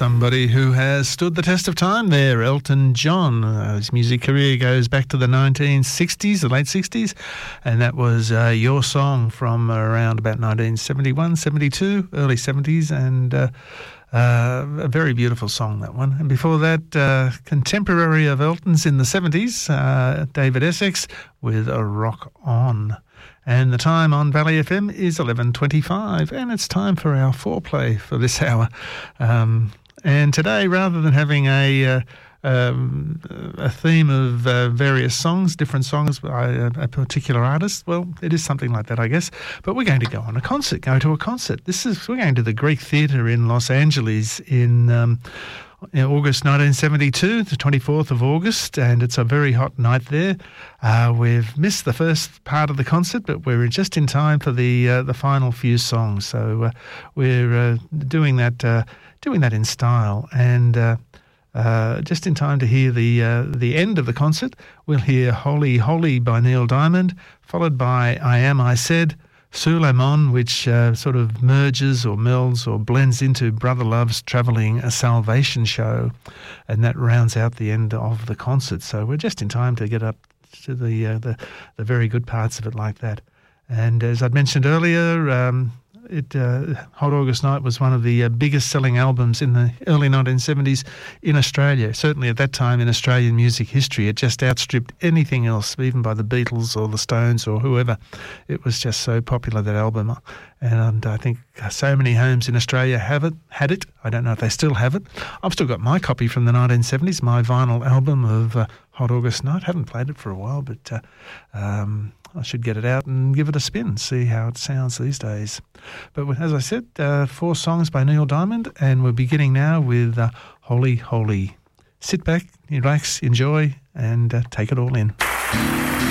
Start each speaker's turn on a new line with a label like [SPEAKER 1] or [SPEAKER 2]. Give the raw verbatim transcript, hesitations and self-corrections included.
[SPEAKER 1] somebody who has stood the test of time there, Elton John. Uh, his music career goes back to the nineteen sixties, the late sixties, and that was uh, Your Song from around about nineteen seventy-one, seventy-two, early seventies, and uh, uh, a very beautiful song, that one. And before that, uh, contemporary of Elton's in the seventies, uh, David Essex with a Rock On. And the time on Valley F M is eleven twenty-five, and it's time for our foreplay for this hour. Um, and today, rather than having a uh, um, a theme of uh, various songs, different songs by a, a particular artist, well, it is something like that, I guess. But we're going to go on a concert, go to a concert. This is we're going to the Greek Theatre in Los Angeles in. Um, In August nineteen seventy-two, the twenty-fourth of August, and it's a very hot night there. Uh, we've missed the first part of the concert, but we're just in time for the uh, the final few songs. So uh, we're uh, doing that uh, doing that in style, and uh, uh, just in time to hear the uh, the end of the concert. We'll hear "Holy, Holy" by Neil Diamond, followed by "I Am, I Said," Suleiman, which uh, sort of merges or melds or blends into Brother Love's Travelling a Salvation Show, and that rounds out the end of the concert. So we're just in time to get up to the uh, the, the very good parts of it like that. And as I'd mentioned earlier, um, it uh, Hot August Night was one of the uh, biggest selling albums in the early nineteen seventies in Australia. Certainly at that time in Australian music history, it just outstripped anything else, even by the Beatles or the Stones or whoever. It was just so popular, that album. And I think so many homes in Australia have it, had it. I don't know if they still have it. I've still got my copy from the nineteen seventies, my vinyl album of uh, Hot August Night. Haven't played it for a while, but uh, um, I should get it out and give it a spin, see how it sounds these days. But as I said, uh, four songs by Neil Diamond, and we're beginning now with uh, Holy, Holy. Sit back, relax, enjoy, and uh, take it all in.